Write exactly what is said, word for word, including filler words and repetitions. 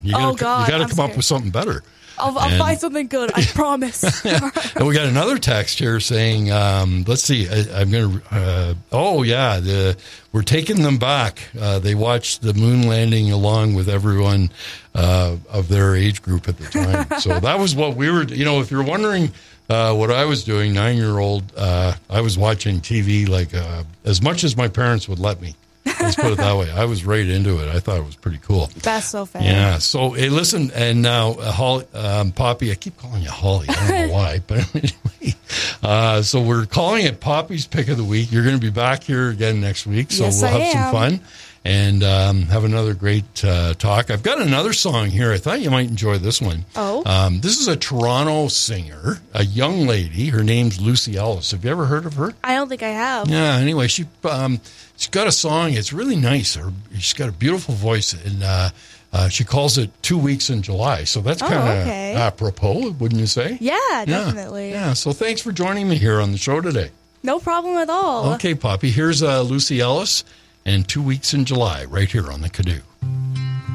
You gotta, Oh, God, you got to I'm come up scared. with something better. I'll, I'll And- find something good. I promise. And we got another text here saying, um, let's see, I, I'm going to, uh, oh, yeah, the, we're taking them back. Uh, they watched the moon landing along with everyone uh, of their age group at the time. So that was what we were, you know, if you're wondering uh, what I was doing, nine-year-old, uh, I was watching T V like uh, as much as my parents would let me. Let's put it that way. I was right into it. I thought it was pretty cool. That's so fair. Yeah. So, hey, listen, and now, uh, Holly, um, Poppy, I keep calling you Holly. I don't know why, but anyway. Uh, so we're calling it Poppy's Pick of the Week. You're going to be back here again next week, so Yes, we'll I have some am. fun and um, have another great uh, talk. I've got another song here. I thought you might enjoy this one. Oh. Um, this is a Toronto singer, a young lady. Her name's Lucy Ellis. Have you ever heard of her? I don't think I have. Yeah. Anyway, she um, she's got a song. It's really nice. Her, she's got a beautiful voice, and uh, uh, she calls it Two Weeks in July. So that's Oh, kind of okay. apropos, wouldn't you say? Yeah, definitely. Yeah. So thanks for joining me here on the show today. No problem at all. Okay, Poppy. Here's uh, Lucy Ellis and Two Weeks in July right here on the Canoe.